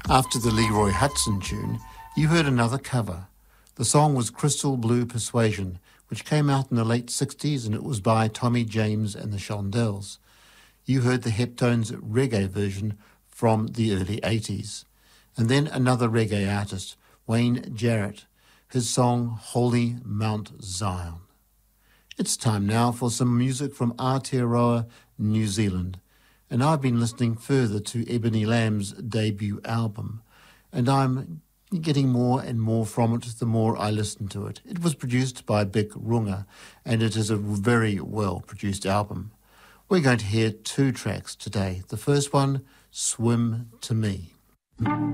After the Leroy Hudson tune, you heard another cover. The song was Crystal Blue Persuasion, which came out in the late 60s, and it was by Tommy James and the Shondells. You heard the Heptones reggae version from the early 80s. And then another reggae artist, Wayne Jarrett, his song Holy Mount Zion. It's time now for some music from Aotearoa, New Zealand. And I've been listening further to Ebony Lamb's debut album, and I'm getting more and more from it the more I listen to it. It was produced by Bic Runga, and it is a very well-produced album. We're going to hear two tracks today. The first one, Swim to Me.